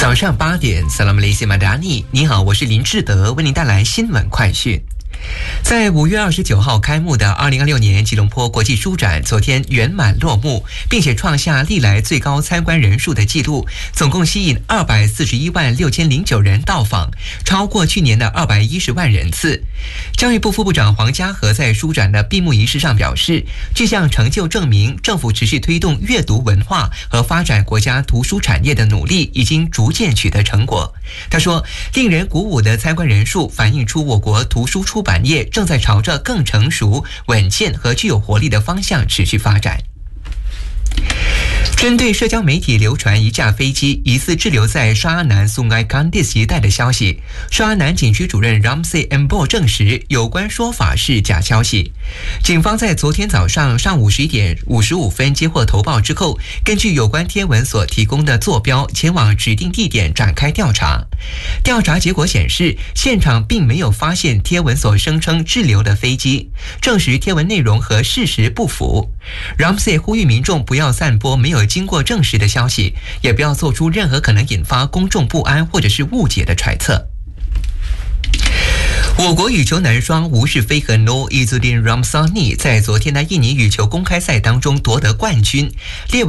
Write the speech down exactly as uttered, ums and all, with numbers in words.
早上八点 Salam Malaysia Madani， 你好，我是林志德，为您带来新闻快讯。在五月二十九号开幕的二零二六年吉隆坡国际书展昨天圆满落幕，并且创下历来最高参观人数的纪录，总共吸引二百四十一万六千零九人到访，超过去年的二百一十万人次。教育部副部长黄家和在书展的闭幕仪式上表示，这项成就证明政府持续推动阅读文化和发展国家图书产业的努力已经逐渐取得成果。他说，令人鼓舞的参观人数反映出我国图书出版业正在朝着更成熟、稳健和具有活力的方向持续发展。针对社交媒体流传一架飞机疑似滞留在沙阿南 Sungai Kandis 一带的消息，沙阿南警区主任 Ramsey Embo 证实有关说法是假消息。警方在昨天早上上午十一点五十五分接获投报之后，根据有关天文所提供的坐标，前往指定地点展开调查。调查结果显示，现场并没有发现天文所声称滞留的飞机，证实天文内容和事实不符。Ramsey 呼吁民众不要散播没有经过证实的消息，也不要做出任何可能引发公众不安或者是误解的揣测。我国羽球男双吴世飞和 Noor Izzuddin Ramsani 在昨天的印尼羽球公开赛当中夺得冠军，列